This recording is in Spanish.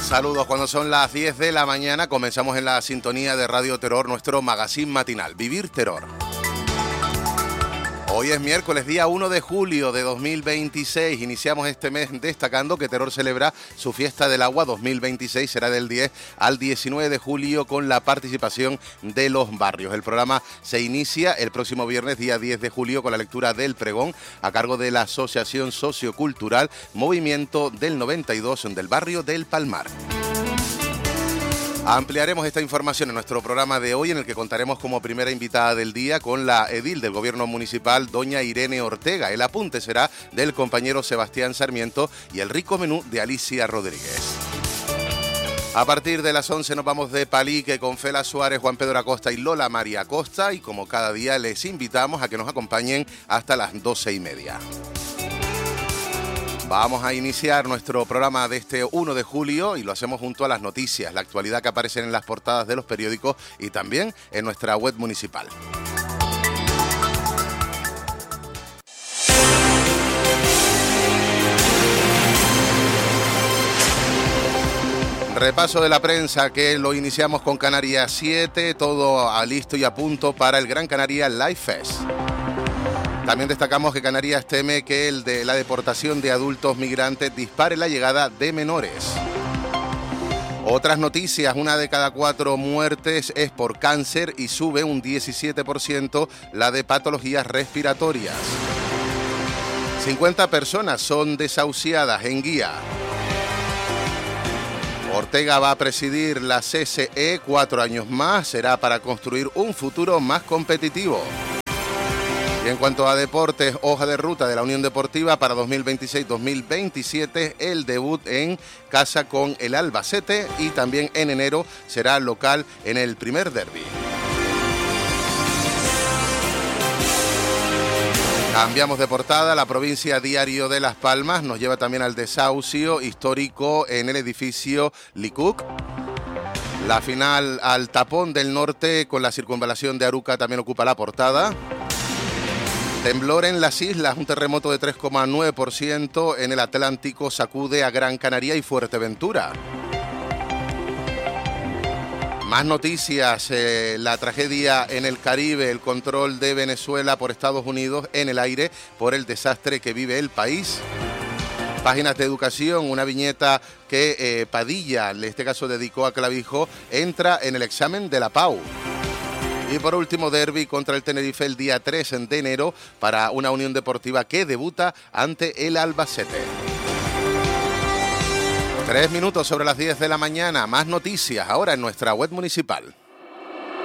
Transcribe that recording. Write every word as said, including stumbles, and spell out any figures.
Saludos, cuando son las diez de la mañana comenzamos en la sintonía de Radio Terror nuestro magazine matinal, Vivir Terror. Hoy es miércoles, día uno de julio de dos mil veintiséis. Iniciamos este mes destacando que Terror celebra su fiesta del agua dos mil veintiséis. Será del diez al diecinueve de julio con la participación de los barrios. El programa se inicia el próximo viernes, día diez de julio, con la lectura del pregón a cargo de la Asociación Sociocultural Movimiento del noventa y dos del barrio del Palmar. Ampliaremos esta información en nuestro programa de hoy, en el que contaremos como primera invitada del día con la edil del Gobierno Municipal, doña Irene Ortega. El apunte será del compañero Sebastián Sarmiento y el rico menú de Alicia Rodríguez. A partir de las once nos vamos de Palique con Fela Suárez, Juan Pedro Acosta y Lola María Acosta, y como cada día les invitamos a que nos acompañen hasta las doce y media. Vamos a iniciar nuestro programa de este uno de julio y lo hacemos junto a las noticias, la actualidad que aparece en las portadas de los periódicos y también en nuestra web municipal. Repaso de la prensa, que lo iniciamos con Canarias siete, todo a listo y a punto para el Gran Canaria Live Fest. También destacamos que Canarias teme que el de la deportación de adultos migrantes dispare la llegada de menores. Otras noticias, una de cada cuatro muertes es por cáncer y sube un diecisiete por ciento la de patologías respiratorias. cincuenta personas son desahuciadas en Guía. Ortega va a presidir la C S E cuatro años más, será para construir un futuro más competitivo. Y en cuanto a deportes, hoja de ruta de la Unión Deportiva para dos mil veintiséis dos mil veintisiete, el debut en casa con el Albacete y también en enero será local en el primer derbi. Cambiamos de portada, la provincia Diario de Las Palmas nos lleva también al desahucio histórico en el edificio Licuc. La final al tapón del norte con la circunvalación de Aruca también ocupa la portada. Temblor en las islas, un terremoto de tres coma nueve por ciento en el Atlántico sacude a Gran Canaria y Fuerteventura. Más noticias, eh, la tragedia en el Caribe, el control de Venezuela por Estados Unidos en el aire por el desastre que vive el país. Páginas de educación, una viñeta que eh, Padilla, en este caso dedicó a Clavijo, entra en el examen de la P A U. Y por último, derbi contra el Tenerife el día tres de enero para una Unión Deportiva que debuta ante el Albacete. Tres minutos sobre las diez de la mañana, más noticias ahora en nuestra web municipal.